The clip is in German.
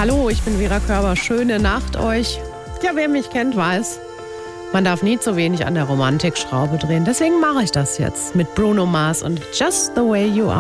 Hallo, ich bin Vera Körber. Schöne Nacht euch. Ja, wer mich kennt, weiß, man darf nie zu wenig an der Romantikschraube drehen. Deswegen mache ich das jetzt mit Bruno Mars und Just the Way You Are.